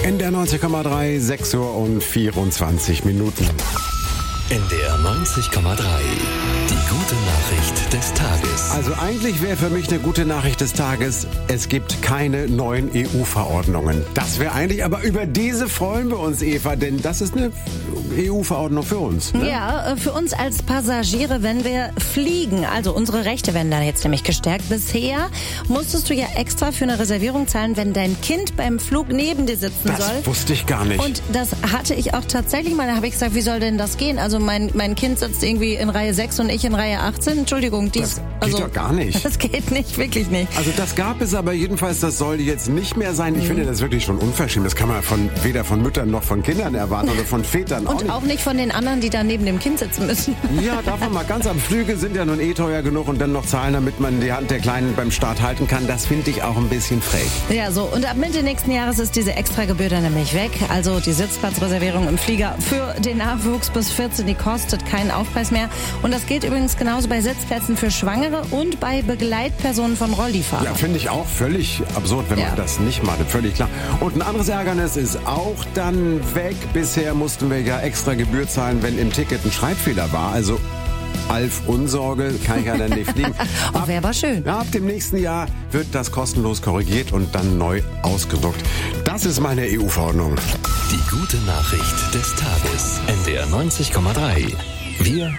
In der 90,3, 6 Uhr und 24 Minuten. In der 90,3. Die gute Nachricht des Tages. Also eigentlich wäre für mich eine gute Nachricht des Tages, es gibt keine neuen EU-Verordnungen. Das wäre eigentlich, aber über diese freuen wir uns, Eva, denn das ist eine EU-Verordnung für uns. Ne? Ja, für uns als Passagiere, wenn wir fliegen. Also unsere Rechte werden da jetzt nämlich gestärkt. Bisher musstest du ja extra für eine Reservierung zahlen, wenn dein Kind beim Flug neben dir sitzen soll. Das wusste ich gar nicht. Und das hatte ich auch tatsächlich mal. Da habe ich gesagt, wie soll denn das gehen? Also mein Kind sitzt irgendwie in Reihe 6 und ich in Reihe 18. Entschuldigung, das geht doch gar nicht. Das geht nicht, wirklich nicht. Also das gab es aber jedenfalls, das soll jetzt nicht mehr sein. Ich finde das wirklich schon unverschämt. Das kann man weder von Müttern noch von Kindern erwarten oder von Vätern und auch nicht von den anderen, die da neben dem Kind sitzen müssen. Ja, davon mal ganz ab. Flüge sind ja nun teuer genug und dann noch zahlen, damit man die Hand der Kleinen beim Start halten kann. Das finde ich auch ein bisschen frech. Ja, so. Und ab Mitte nächsten Jahres ist diese Extragebühr dann nämlich weg. Also die Sitzplatzreservierung im Flieger für den Nachwuchs bis 14, die kostet keinen Aufpreis mehr. Und das gilt übrigens genauso bei Sitzplätzen für Schwangere und bei Begleitpersonen von Rollifahrern. Ja, finde ich auch völlig absurd, wenn man das nicht macht. Völlig klar. Und ein anderes Ärgernis ist auch dann weg. Bisher mussten wir ja extra Gebühr zahlen, wenn im Ticket ein Schreibfehler war. Also Alf Unsorge, kann ich ja dann nicht fliegen. Wäre aber schön. Ab dem nächsten Jahr wird das kostenlos korrigiert und dann neu ausgedruckt. Das ist meine EU-Verordnung. Die gute Nachricht des Tages. NDR 90,3. Wir